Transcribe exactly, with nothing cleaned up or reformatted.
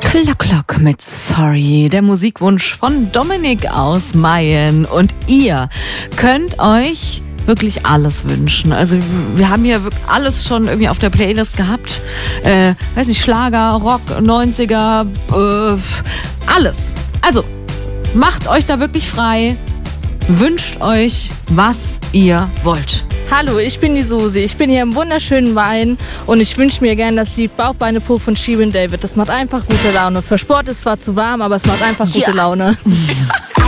Klock Klock mit Sorry, der Musikwunsch von Dominik aus Mayen. Und ihr könnt euch wirklich alles wünschen. Also wir haben hier wirklich alles schon irgendwie auf der Playlist gehabt. Äh, weiß nicht, Schlager, Rock, neunziger, äh, alles. Also macht euch da wirklich frei. Wünscht euch, was ihr wollt. Hallo, ich bin die Susi. Ich bin hier im wunderschönen Mayen und ich wünsche mir gerne das Lied Bauch, Beine, Po von Shirin David. Das macht einfach gute Laune. Für Sport ist zwar zu warm, aber es macht einfach gute ja. Laune.